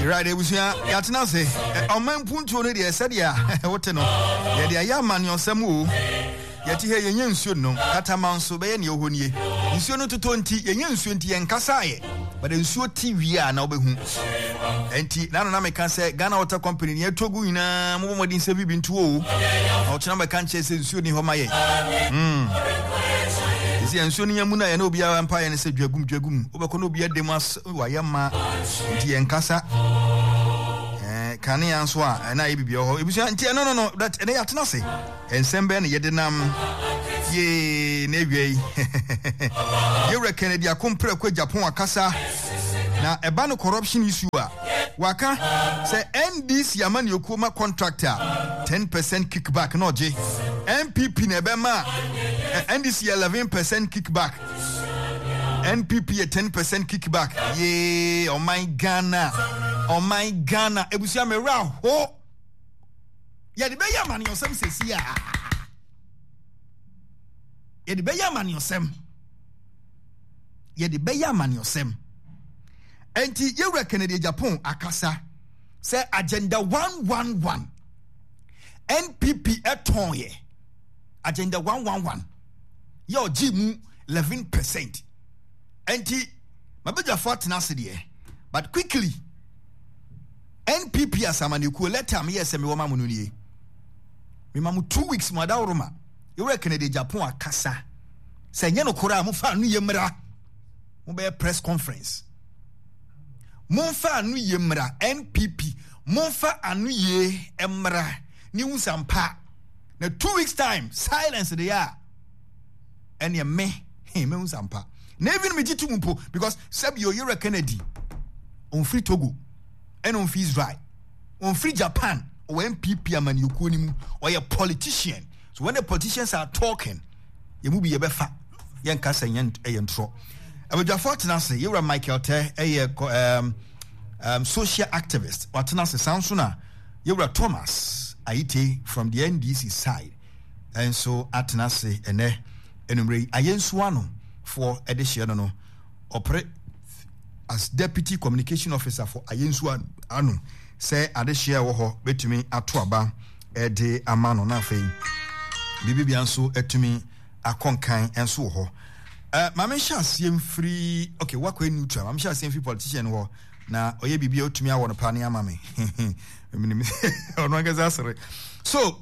Right, ebusia yatena se omanpuntuo no de sadia wote no ye de ayama ne osam o yati he yenye nsuo no katama nso be ye ne ohonie nsuo no toto nti yenye nsuo nti yenkasa ye but nsuo ti wi a na obehu enti na meka se Ghana Water Company ne etogu nyina momodin se bibi ntuo o na otena meka nche se nsuo ni homa ye isi nsuo ni yamu na ye na obi a mpa ye ne se dwagum obekọ na obi adem wa yama nti yenkasa kane anso a na ye bibia ho ebusia nti no that ene yatena se ensembe na yedenam ye na ewie ye reckon dia kompre kwa Japan akasa na eba no corruption issue a waka say NDC amani okoma contractor 10% kickback no je MPP na ebe ma NDC 11% kickback NPP 10% kickback ye oh my Ghana ebusia me ra ho ye de be ya mani osem sesi a ye de be ya mani osem enti ye reckon the Japan akasa say agenda 111 NPP eton ye agenda 111 yo jimu 11% enti mabeja fortuna se but quickly NPP asamani ku letter me yese me woma munu nie me mamu 2 weeks mo da woroma you reckon the Japan akasa say nye no kora mu fa anu yemra mo be press conference mo fa anu yemra NPP mo fa anu ye emra ni usampa na 2 weeks time silence the ya ene me usampa na even me jitu mpo because sabio you Kennedy on free Togo and on free Israel on free Japan or MPP amani ukuni or a politician. So when the politicians are talking, you will be a befa yan kasa yan tro. I would just say you're a Michael Te social activist. What say sounds sooner you're a Thomas Aite from the NDC side, and so Atenase ene enumere ayensuano for edition no operate as deputy communication officer for ayensuano anu say adehia wo ho betumi atoaba ede amano na afei bibibia nso etumi akonkan enso wo ho mama sha asem free okay wakwa neutral mama sha asem free politician wo na oye bibia otumi awo no pa ne ama me ono ngaza sere so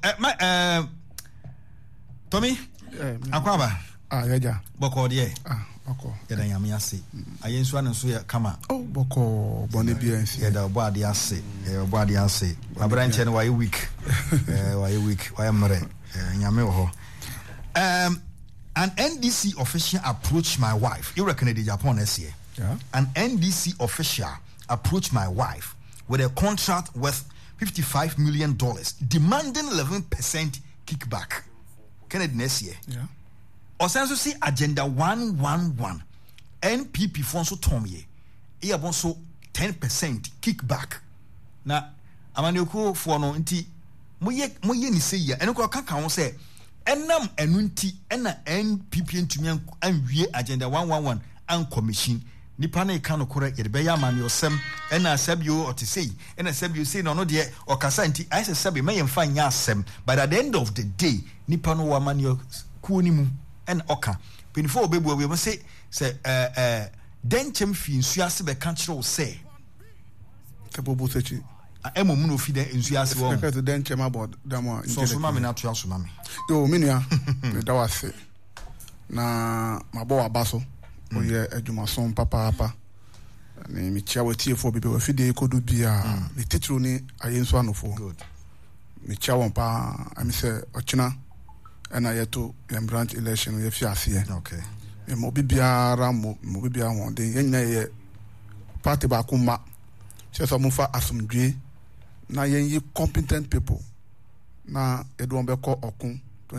Tommy akwaba yaja boko de boko yeda nyame ase ayensu an nso ya kama boko bone bia nsi yeda obo ade ase abranche no why week why mre nyame wo ho an NDC official approached my wife. You reckon the Japan is here? Yeah. An NDC official approached my wife with a contract worth $55 million, demanding 11% kickback. Kennedy next year. Yeah. Osanso see agenda 111. NPP fonso tomye. Iya bonso 10% kickback. Na amaneko for no nti moye ni say ya. Enoko kaka won say enam enunti ena NPP ntumi anwie agenda 111 an commission nipa na eka no kore ye be ya ma me osem ena sabio otesei ena sabio sei no de okasa nti I say sabi me yemfa nya asem but at the end of the day nipa no wa ma ne ku ni mu en oka penifo obebu we say denchem fi nsu ase be kan kire wo say kabobo sechi emo mu no fi den nsu ase wo ka to denchem about damo so ma me na to aso ma me yo minua me da wase na mabo abaso oye adwumason papa ni mi chia wetie fo bebe we fide kodu bia me titru ni ayenso anofo good me chia won pa ami se ochina na yeto branch election ye fi ase okay me mo bibiara mo bibia won de yen na ye party ba kuma se so mo fa asumdwe na yen yi competent people na edwon be ko okun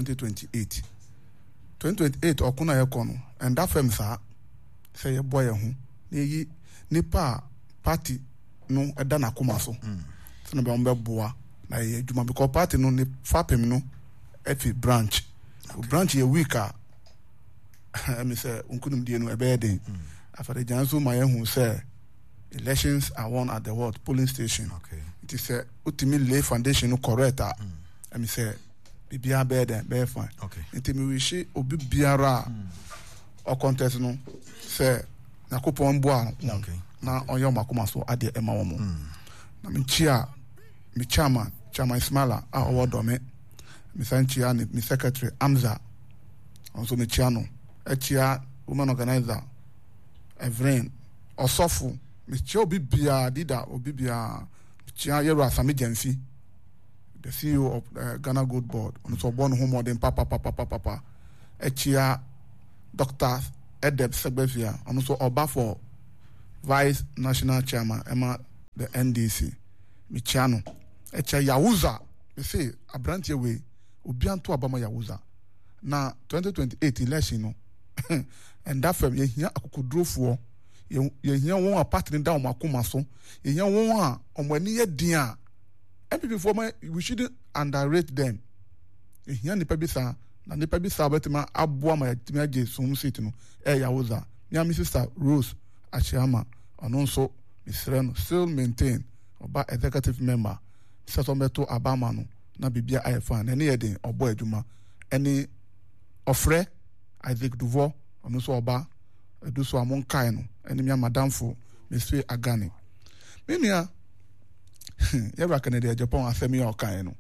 2028 okun na ye ko no and that firm sa say boy hu na yi nipa party no eda na kuma so so na be on be boa na ye adwuma because party no ne fapem no efi branch ye weaker me say unkunum die no ebe den afare janso ma ye hu say elections are won at the world polling station. Okay. It is a ultimate lay foundation no correct. I mean say bibia be fine. Okay. It me wish obi biara or contest no say na kupon boa. Okay. Na onyo makoma so ade ema wo mo. Na me chia me chairman Ismaila a owodo me. Me sanchia ni me secretary Amza. Also me chia no. E chia woman organizer Evren Osofo me chia obi bia dida obi bia chia Yero Asami Jensi, the CEO of Ghana Gold Board, on so born home modern papa. Echia Dr. Edeb Segbefia, and also Oba for Vice National Chairman, Emma the NDC. Michiano. Echia Yawuza, they say, a branch away, Ubianto Obama Yawuza. Now, 2028 election, no. And that firm, you hear a kukudro for. You hear one partner down Makuma so. You hear one on when you dear. MPP former, we shouldn't underrate them. You hear the Pebisa, and the Pebisa Betima Abuama Timaji Sum City, Yawuza. Near Mrs. Rose Ashama, and also Miss Ren still maintain about executive member, Satometo Abamano, Nabibia Ifan, any Eddie or Boy Juma, any Offre, Isaac Duval, and also Oba. Do so among Kaino, and me Madame Fo, Miss Agani. Minia, Yaba Canada, Japan, Asemi or Kaino.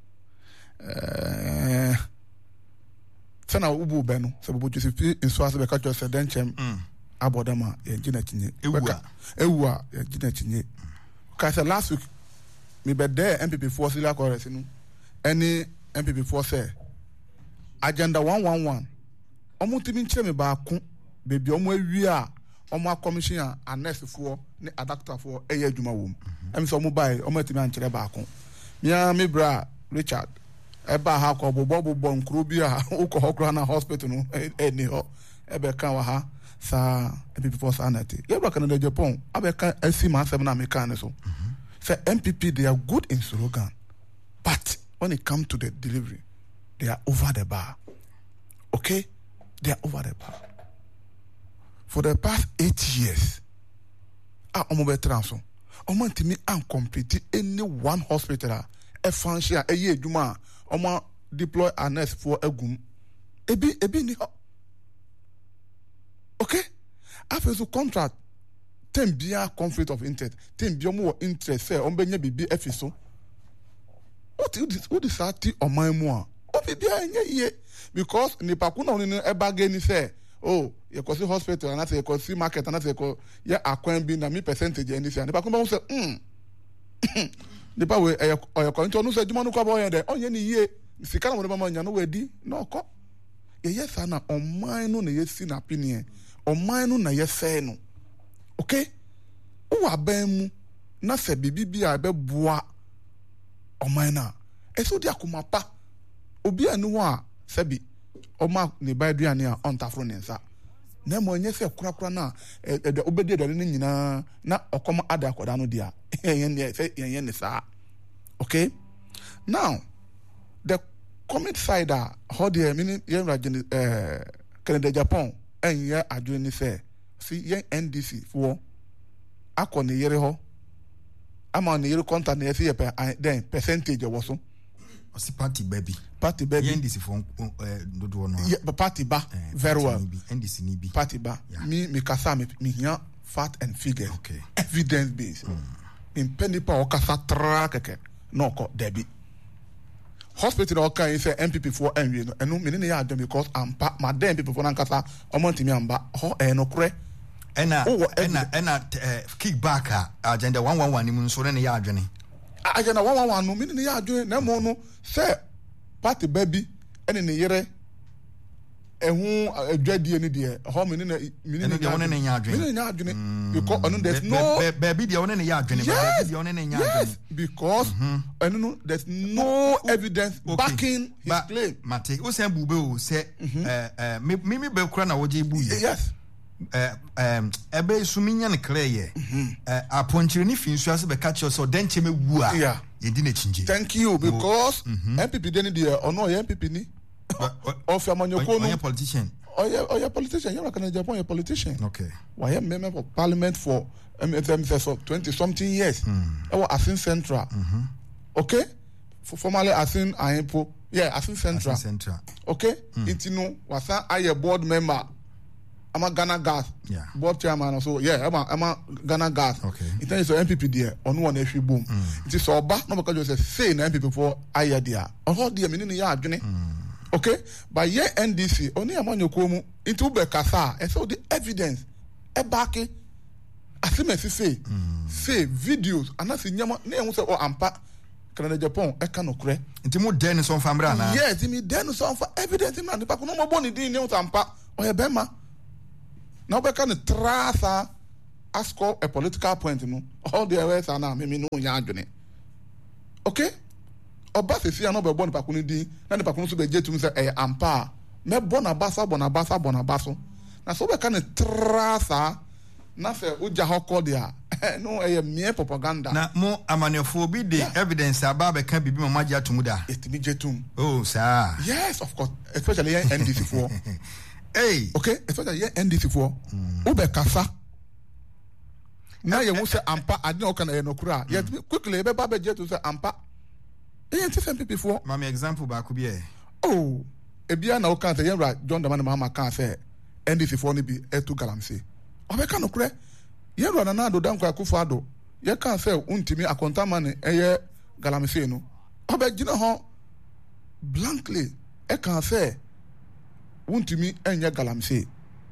Sana Ubu Beno, Sabu Giuseppe, in Swazza Catcher Sedenchem, Abodama, Genetini, Ewa, Genetini. Kasa last week, me bet there MPP force la correction. Any MPP force Agenda 111. Omutimin Chemi Baku. Baby, we are commission and nurse for a doctor for a year juma womb. I'm so mobile, man Cherebaco. Me bra, Richard, Eba Hako, Bobo Bon, Krubia, Ukokrana Hospital, anyhow, Ebekawaha, Sa, before sanity. You're can the Japan, Abeka, see my 7 mechanical. Say MPP, they are good in slogan, but when it comes to the delivery, they are over the bar. Okay? They are over the bar. For the past 8 years, omo transfer. Omo ntimi complete any one hospital a function a year juma. Omo deploy a nurse for egum. Ebi ni. Okay? After so contract, tem bia conflict of interest. Tem bia more interest. Say ombenye bibi efiso. What is that? On my more. Obi bia nye because nipa kuna oni ebage ni say. Oh, you can see hospital and I say you can see market and I say yeah, I can be na me percentage and this and the people say the power or you can to say juma no kwa boy there onye ni ye sika na mo mama nya no wedi no ko yes ana on mine no na yesi na opinion on mine no na yesi no okay o aban mu na se bibi a be boa on mine na eso dia komapa obi anu a sebi Oma ne baiduane a ontafro ne nsa na mo nye se kurakura na obedi dole ne nyina na okoma ada akoda no dia yen ne sa. Okay, now the comment side how the meaning yen Canada Japan en ye adwene se si yen NDC for akọ ne yere ho ama ne yere contact na ye then percentage was so Osi party baby. NDC for do no. Yeah, but party ba very well. NDC ni bi. Party ba. Yeah. Me kasa me here fact and figure. Okay. Evidence based. In penny pa o kasa track no ko debi. Hospital o kan say MPP for enwe no. Enu me ne ya adom because ampa my dem people for nankasa omonti me amba ho no kure. Ena kickback agenda 111 ni mu so ne ya adwene. Agenda 111 no me ne ya adwene na mo no say party baby ene ne yere ehu adwadie ni de ho me ne ne nya adwene because ono there's no baby de one ne ya adwene baby de one ne nya adwene because ono there's no evidence backing his claim mate o say bube o say me be kura na woje bu yes ebe suminya ne clear ye aponchire ni finsu ase be catch us so den cheme wu a ye di na chinje. Thank you because MPP den dey or no MPP ni of amanyoko no politician Or politician. You're not Japan, you're politician. Okay. Why a member of parliament for 20-something years. I was Asin Central. Okay? Formerly Asin Aimpo. Yeah, Asin Central. Okay? Intino was a board member. I'm a Ghana Gas. Yeah. Board chairman also. Yeah, I'm a Ghana Gas. Okay. It is an MPP there on one issue boom. It is so bad no because you say an MPP for Aya there. On how dear meaning ya journey. Okay? But yeah NDC only among your komu into Bekasa and so the evidence a backy asimesi say videos and that's in Yama name say or ampa Canada Japan e can okre. Inti mu den so famra na. Yes, me den so for evidence in the pack no more boni din name ampa or bema. Now we can trace ask a political point no all the rest are now me no nya adwene. Okay? Oba se fi anobe bon pakunu din na ne pakunu so be jetum say e ampa me bonabasa na so be kan trace na se uja hokọ dia no e mere propaganda na mo amanefo bi de evidence aba be kan bibi mama ja tumu da it me jetum sir yes of course especially NDC for hey okay especially NDC for ube kasa na ye wo say ampa ade o kan e no kura yet quickly be ba be jetum say ampa e ntse MPP for mama example ba ku bi e ebia na o kan say Yemra John Dramani Mahama kan say NDC for ni bi etu galamsey obeka no kure Yemra na do dan kwa Akufo-Addo ye kan say untimi akontamane eye galamsey no obegina ho blankly e kan say untimi enye galamsey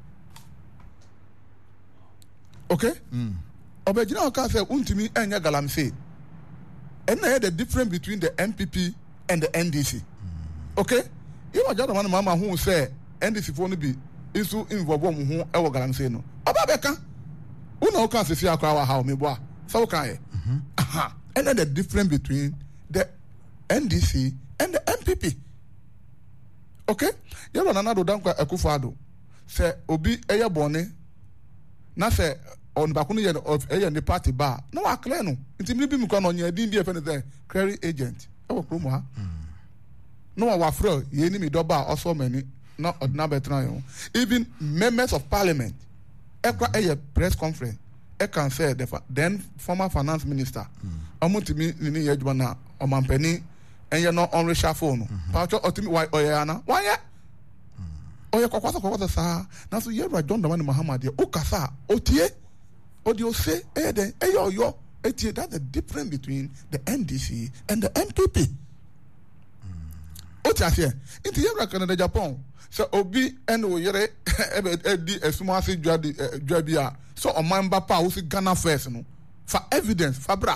okay obegina ho kan say untimi enye galamsey and the difference between the MPP and the NDC okay you know John Dramani Mahama who say NDC for no be isu involve mo ho e wo galamsey no obabeka una o kan se fi akwa wa ha me boa so kan and then the difference between the NDC and the MPP okay you know na do dan kwa Akufo-Addo say obi eye bone na say on bakunu ye of eye ni party ba na wa clear no ntimi bi mi kwa no nya din bi e fe ne say clearing agent e wo promo ha no wa fro ye ni mi doba also many not ordinary betra even members of parliament ekwa eye press conference e can say the then former finance minister omutimi ni ye djuma na omampani enye no on reshuffle no pa cho otimi why oyana why oye kwakwaso sa na so Yemra John Dramani Mahama de okasa otie odio say den eyo etie that's the difference between the NDC and the MPP otiasie into Yemra Canada Japan so obi and oyere di esumase dwa bia so omamba pa wo si Ghana first no for evidence for bra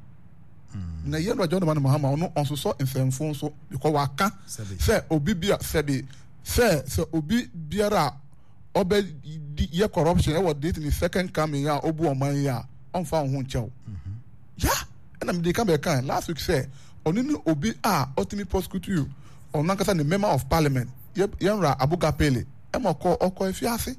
na Yemra John Dramani Mahama no on so nsemfo so because waka say obi bia say obi biara obe ye corruption e wo date ni second coming ya obu oman ya on fa ho nchew yeah and am dey come kan last week say oninu obi otimi prosecute you on nankasa the member of parliament Yemra Abuga Pele emoko oko efiase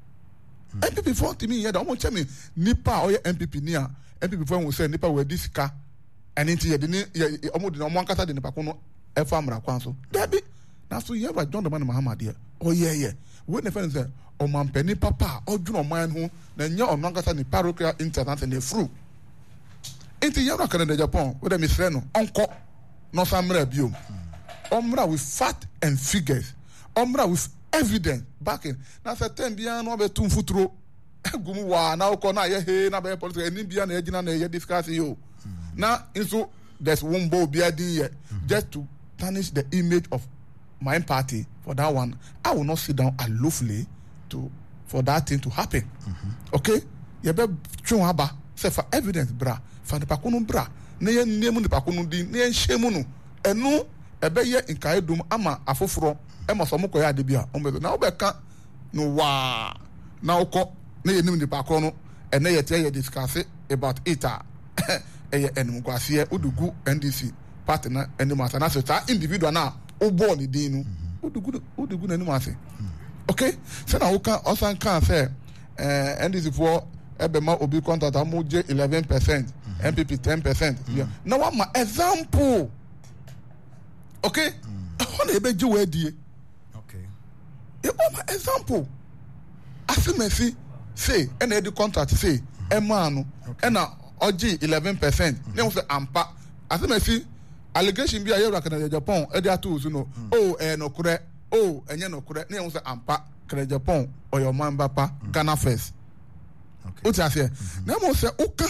MPP for timi ye da omo chemi nipa oye MPP ni MPP for won say nipa we disika eni ye de ni omo de omo nankasa de nipa ko no e fa mra kwan so debi na so Yemra John Dramani Mahama de ye we ne fen say o mampani papa odwuno man ho na nya onankasa ni parochial internet na fru enti Yemra Canada Japan we dem isre no onko no samra biom omra with fact and figures omra with evidence backing na certain bia no be tum futuro gumu wa na uko na ye he na be politics eni bia na ejina na ye discuss you na so there's one boy bia din here just to tarnish the image of my party for that one. I will not sit down aloofly for that thing to happen. Okay? You be try haba say for evidence bra for the pakunu bra na ye name the pakunu din na ye shemu no enu ebe ye nkaedum ama afoforo e mo so mo koya de bia o na obeka no wa na okọ na ye nim the pakunu and na ye tell you discuss about it eye enum kwase udugu NDC partner eni mata na so ta individual na obo ni din no udugu na eni mata okay so na oka osan kan say NDC for ebema obi contract amoje 11% MPP 10% yeah. Now what my example okay on ebe ji we die okay example asemesi say and the contract say emano and oji 11% ne say ampa asemesi allegation bi ayewa kana Japan e dia tools no no kure enye no kure ne say ampa kana Japan oyo man bapa Ghana first okay what you say na mo say oka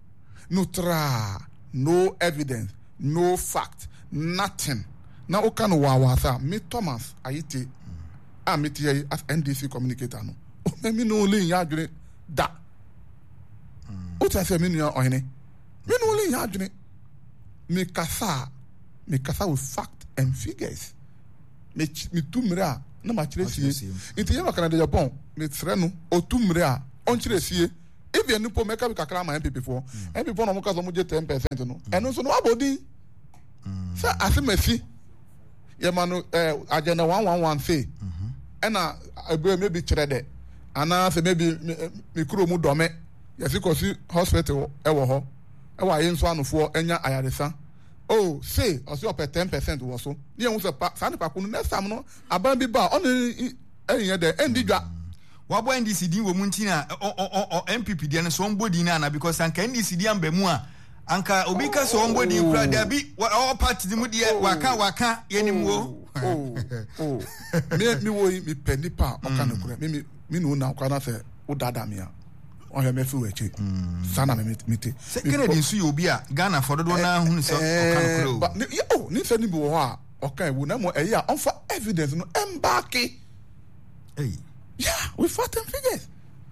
no evidence no fact nothing na oka no wa me Thomas ayite meet here as NDC communicator no me no only ya adwene da o ta say me no ohene me no only ya adwene me kasa with fact and figures me tumra na ma kire sie nti ya makana de Japan me tre no o tumra on kire sie if you nipo make up kakra ma MPP for MPP no mo ka so mo je 10% no eno so no abodi sa asemasi ye manu agenda 111 say ena ebe maybe kire de ana se maybe me kuro mu dome yesi kosi hospital ewo ho ewa yin so anofo enya ayaresa say osi op 10% wo so ni ehun se pa sa ne pa kunu next time no aban bi ba on eyin de endidwa wabo NDC din wo mu ntina MPP dia ne so mbodi na because anka NDC dia mbemu a anka obi ka so mbodi kura da bi all party mu dia waka yenim wo me wo mi penipa o kan kura me no na kwa na se o dada me a o he me fi wechi sana me mite se Kennedy nsu ye obi a Ghana for do na hu se o kan kura ni se ni bi wo ha o kan wu na mo eya on for evidence no embaki yeah we fought and figures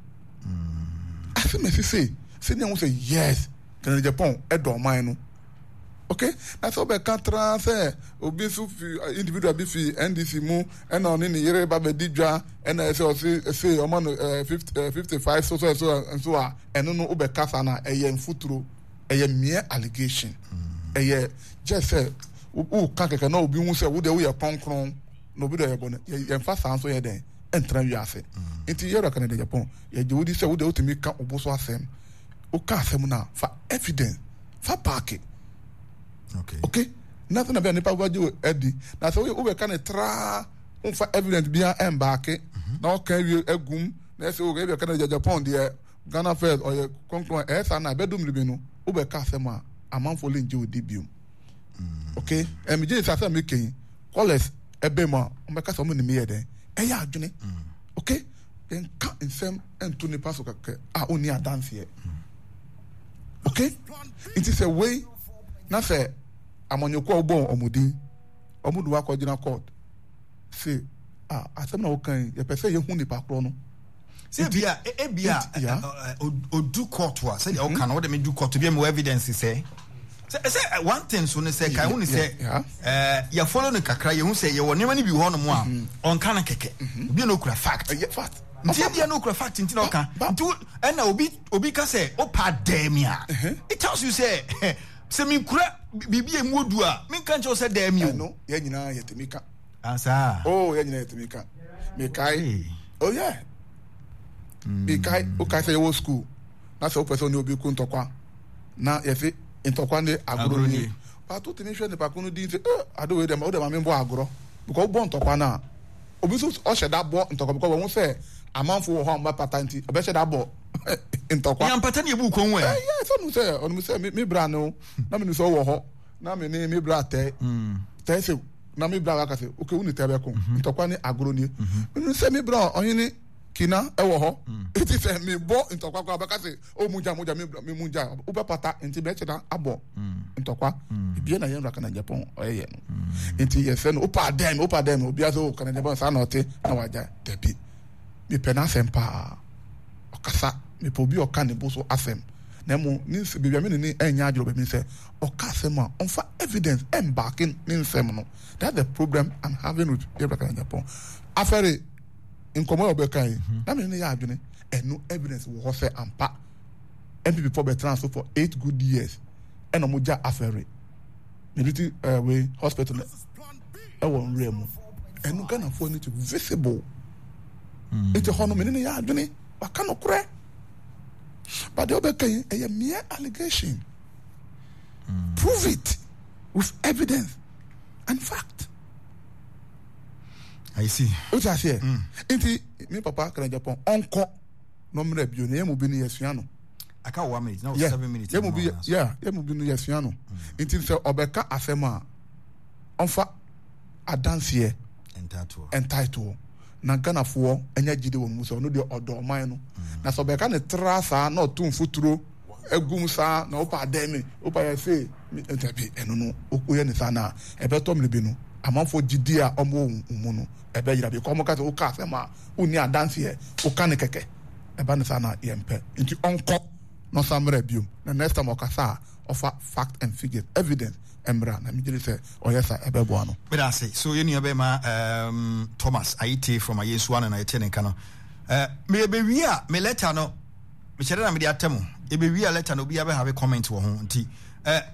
I feel me say ni won say yes can Japan e do man no okay that's all be contra say obi so individual be fi NDC mu and on ni yere ba be didwa and say o man 55 so and so and no obe kasa na eye mfuturo eye mere allegation eye just say o kan keke na obi hu say wo de wo ye konkron no obi do ye bon ye fa san so ye den entra wi afe enti yero kan de Japan ye je wodi say wo de otimi ka oboso asem o ka asem na fa evidence fa back okay nothing about nipa gwaje edi na so we can tra on fa evidence bia embark na o kan wi agum na say o ga kan de Japan de Ghana first or conclude na bedum ribe no o be ka asem a amanfo le nje odi biom okay je say asem ken collect ebe ma o be ka so mo ni me ye den eya adwene okay then ka insem ento ni paso kake oni dance here okay it is a way na say amonyoko obo omudin omudu wa kwagina court say asem na wo kan ye pese ye hu ni pakro no say bia odu court wa say o kan wo de me du court bia me evidence say one thing so ne say kai hu ni say ya follow no kakra ye hu say ye wo nema ni bi ho no mo a on kan keke bi no kura fact fact nti bia no kura fact nti na o kan nti na obi ka say o pa demia it tells you say se mi kura bibi emu odu a mi kan cho say demia no ye nyina ye temika asa ye nyina ye temika me kai yeah me kai o kai say wo school na say o person ni obi ku ntokwa na ye fi ntokwa ne agoro ni pa to tini hwe ne pa kunu di say ado we dem o dem amembo agoro because bo ntokwa na obi so o sheda bo ntokwa because won say amanfo wo ho mba patanti obe sheda bo ntokwa ya mpata ne bu konwe so no say me bra no na me so wo ho na me ni me bra te say na me bra ka say okay uni te be ko ntokwa ne agoro ni me say me bra onye kina ewo ho iti se me bo ntokwa kwa baka say o muja me muja o be pata enti be cheda abo ntokwa bia na yen raka na Japan oyeye no enti ye se no opa dem obi aso kana Japan sa na ote na waja tebi me pena sempa okasa me po bi oka ne boso afem na mo ni se bia me ni enya adro be me say okasa ma on fa evidence embarking in sem no that's the problem I'm having with Japan afere nkomo obekan na me ne ya adwene eno evidence wo ho say ampa MPP for be transfer for 8 good years eno mo ja afere military way hospital e won rem eno Ghana for need to visible it hono me ne ya adwene waka no kure but the obekan a mere allegation prove it with evidence and fact I see. What I say? Inti me papa can Japan onko no mre bio na yemu bi no yesuano. Aka 1 minute now 7 minutes. Yemu bi no yesuano. Inti se obeka afema onfa adanse entitled na Ghana fo enya gide won mu so no de odo man no. Na so obeka ne trasa na otun futuro egum sa na opa ademi opa ya say entabi eno no okoye ne sana ebeto mre bi no amanfo gidi a omo mu no ebe yira bi ko mo ka se o ka se ma uni adanse o ka ne keke eba ne sana yempe nti onko no samre biom na next time okasa offer fact and figures evidence emra na mi say oyesa ebe bo ano but I say so you be ma Thomas IT from Ayesu and I tell nka no me be wi a me letter no me chere na me de atemu e be wi a letter no bi a be have comment wo ho nti